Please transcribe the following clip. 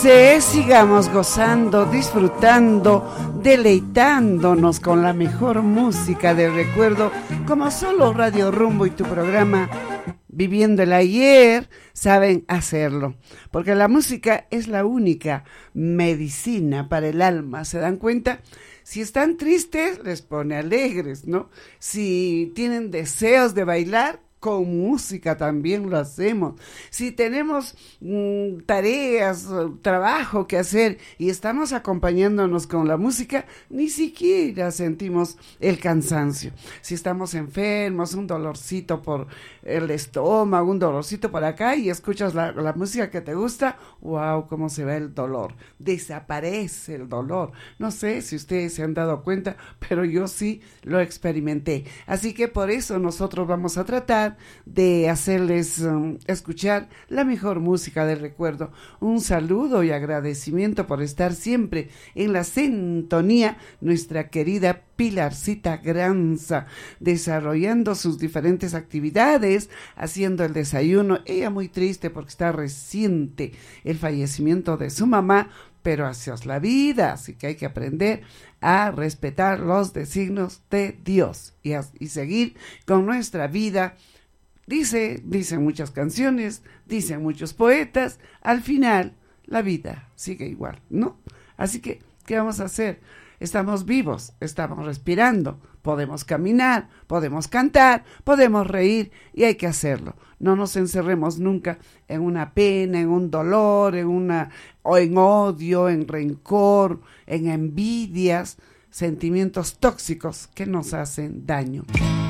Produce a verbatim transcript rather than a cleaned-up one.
dice, sigamos gozando, disfrutando, deleitándonos con la mejor música de recuerdo, como solo Radio Rumbo y tu programa Viviendo el Ayer saben hacerlo, porque la música es la única medicina para el alma, ¿se dan cuenta? Si están tristes, les pone alegres, ¿no? Si tienen deseos de bailar, con música también lo hacemos. Si tenemos mmm, tareas, trabajo que hacer y estamos acompañándonos con la música, ni siquiera sentimos el cansancio. Si estamos enfermos, un dolorcito por el estómago, un dolorcito por acá y escuchas la, la música que te gusta, wow, cómo se va el dolor. Desaparece el dolor. No sé si ustedes se han dado cuenta, pero yo sí lo experimenté. Así que por eso nosotros vamos a tratar de hacerles um, escuchar la mejor música del recuerdo. Un saludo y agradecimiento por estar siempre en la sintonía, nuestra querida Pilarcita Granza, desarrollando sus diferentes actividades, haciendo el desayuno. Ella muy triste porque está reciente el fallecimiento de su mamá, pero así es la vida, así que hay que aprender a respetar los designios de Dios y, a, y seguir con nuestra vida. Dice, dicen muchas canciones, dicen muchos poetas, al final la vida sigue igual, ¿no? Así que, ¿qué vamos a hacer? Estamos vivos, estamos respirando, podemos caminar, podemos cantar, podemos reír y hay que hacerlo. No nos encerremos nunca en una pena, en un dolor, en una, o en odio, en rencor, en envidias, sentimientos tóxicos que nos hacen daño.